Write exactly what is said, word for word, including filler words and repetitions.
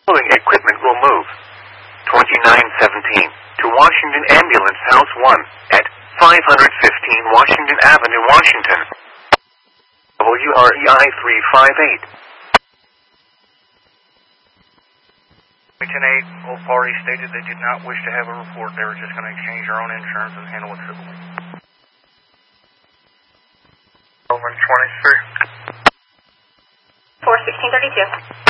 Following equipment will move. twenty-nine seventeen to Washington Ambulance House one at five fifteen Washington Avenue, Washington. W R E I three five eight. ten eight, both parties stated they did not wish to have a report. They were just going to exchange their own insurance and handle it civilly. Over twenty-three. four sixteen thirty-two.